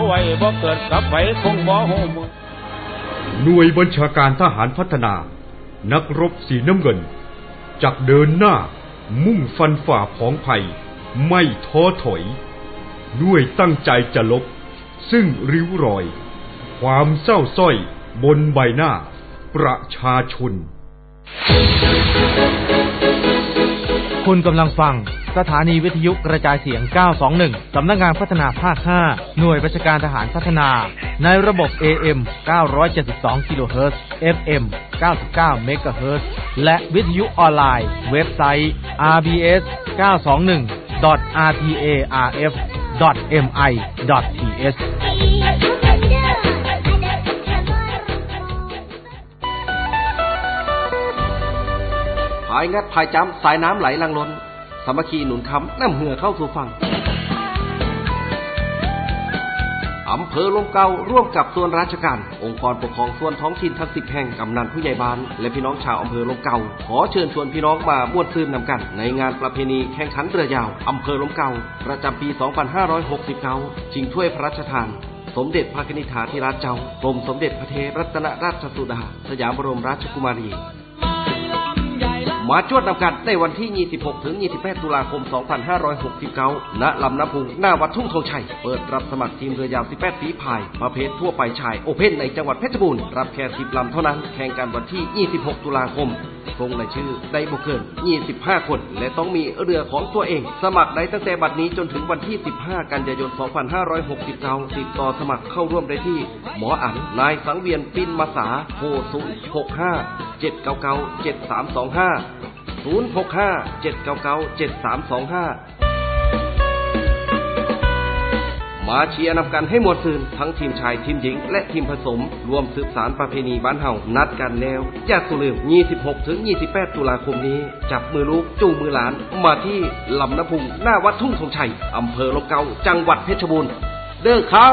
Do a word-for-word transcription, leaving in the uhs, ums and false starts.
ไว้บ่เกิดกับไผคงบ่ฮู้หน่วยบัญชาการทหารพัฒนานักรบสีน้ำเงินจักเดินหน้ามุ่งฟันฝ่าผองภัยไม่ท้อถอยด้วยตั้งใจจะลบซึ่งริ้วรอยความเศร้าส้อยบนใบหน้าประชาชนคุณกำลังฟังสถานีวิทยุกระจายเสียงเก้าสองหนึ่งสำนักงานพัฒนาภาคห้าหน่วยราชการทหารพัฒนาในระบบ เอ เอ็ม เก้าร้อยเจ็ดสิบสอง กิโลเฮิรตซ์ เอฟ เอ็ม เก้าสิบเก้า เมกะเฮิรตซ์และวิทยุออนไลน์เว็บไซต์ อาร์ บี เอส เก้าสองหนึ่ง ดอท อาร์ ที เอ อาร์ เอฟ ดอท เอ็ม ไอ ดอท ที เอสพายงัดพายจ้ำสายน้ำไหลลังล้นสามัคคีหนุนค้ำน้ำเหือเข้าสู่ฝั่งอำเภอลมเก่าร่วมกับส่วนราชการองค์กรปกครองส่วนท้องถิ่นทั้งสิบแห่งกำนันผู้ใหญ่บ้านและพี่น้องชาวอำเภอลมเก่าขอเชิญชวนพี่น้องมาม่วนซื่นนำกันในงานประเพณีแข่งขันเรือยาวอำเภอลมเก่าประจำปีสองพันห้าร้อยหกสิบเก้าชิงถ้วยพระราชทานสมเด็จพระนิธิธิราชเจ้ากรมสมเด็จพระเทพรัตนราชสุดาสยามบรมราชกุมารีมาจวดนำกันในวันที่ยี่สิบหกถึงยี่สิบแปดตุลาคมสองพันห้าร้อยหกสิบเก้าณลำน้ำพุงหน้าวัดทุ่งธงชัยเปิดรับสมัครทีมเรือยาวสิบแปดฝีพายประเภททั่วไปชายโอเพ่นในจังหวัดเพชรบูรณ์รับแค่สิบลำเท่านั้นแข่งกันวันที่ยี่สิบหกตุลาคมลงรายชื่อได้บ่เกินยี่สิบห้าคนและต้องมีเรือของตัวเองสมัครได้ตั้งแต่บัดนี้จนถึงวันที่สิบห้ากันยายนสองพันห้าร้อยหกสิบเก้าติดต่อสมัครเข้าร่วมได้ที่หมออั๋นนายสังเวียนปินมาสาโทรศูนย์ หก ห้า เจ็ด เก้า เก้า เจ็ด สาม สอง ห้า ศูนย์ หก ห้า เจ็ด เก้า เก้า เจ็ด สาม สอง ห้ามาเชียร์นำกันให้หมดซื่นทั้งทีมชายทีมหญิงและทีมผสมรวมสืบสานประเพณีบ้านเฮานัดกันแล้วอย่าสุลืมยี่สิบหกถึงยี่สิบแปดตุลาคมนี้จับมือลูกจูงมือหลานมาที่ลำน้ำพุงหน้าวัดทุ่งธงชัยอำเภอลมเก่าจังหวัดเพชรบูรณ์เด้อครับ